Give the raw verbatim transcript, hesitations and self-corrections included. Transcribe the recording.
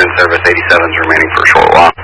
in service, eighty-seven's remaining for a short while.